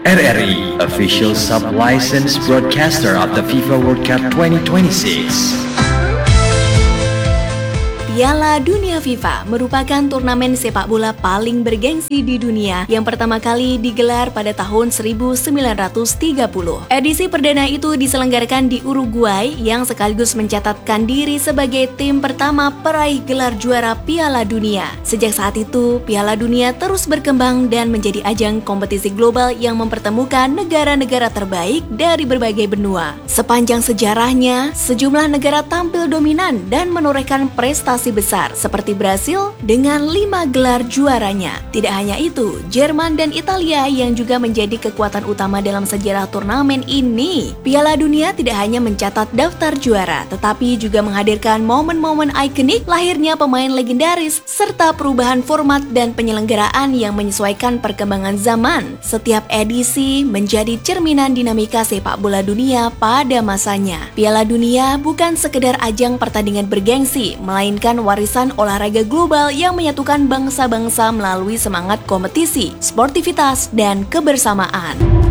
RRI, official sub-licensed broadcaster of the FIFA World Cup 2026. Piala Dunia FIFA merupakan turnamen sepak bola paling bergengsi di dunia yang pertama kali digelar pada tahun 1930. Edisi perdana itu diselenggarakan di Uruguay yang sekaligus mencatatkan diri sebagai tim pertama peraih gelar juara Piala Dunia. Sejak saat itu, Piala Dunia terus berkembang dan menjadi ajang kompetisi global yang mempertemukan negara-negara terbaik dari berbagai benua. Sepanjang sejarahnya, sejumlah negara tampil dominan dan menorehkan prestasi besar seperti Brasil dengan 5 gelar juaranya. Tidak hanya itu, Jerman dan Italia yang juga menjadi kekuatan utama dalam sejarah turnamen ini. Piala Dunia tidak hanya mencatat daftar juara, tetapi juga menghadirkan momen-momen ikonik, lahirnya pemain legendaris, serta perubahan format dan penyelenggaraan yang menyesuaikan perkembangan zaman. Setiap edisi menjadi cerminan dinamika sepak bola dunia pada masanya. Piala Dunia bukan sekedar ajang pertandingan bergengsi, melainkan warisan olahraga global yang menyatukan bangsa-bangsa melalui semangat kompetisi, sportivitas, dan kebersamaan.